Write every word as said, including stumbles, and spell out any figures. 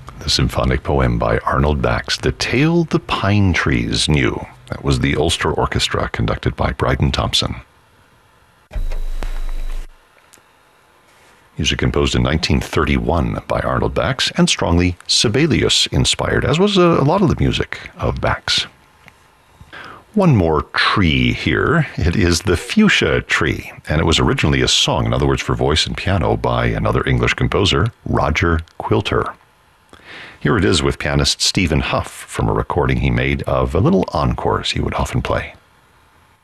The symphonic poem by Arnold Bax, The Tale the Pine Trees Knew. That was the Ulster Orchestra, conducted by Bryden Thompson. Music composed in nineteen thirty-one by Arnold Bax and strongly Sibelius-inspired, as was a lot of the music of Bax. One more tree here. It is the Fuchsia Tree, and it was originally a song, in other words, for voice and piano, by another English composer, Roger Quilter. Here it is with pianist Stephen Huff from a recording he made of a little encores he would often play.